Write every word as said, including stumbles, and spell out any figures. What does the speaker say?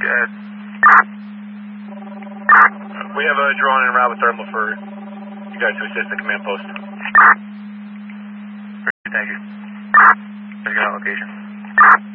Go ahead. We have a drone en route with thermal for you guys to assist the command post. Thank you. Check out location.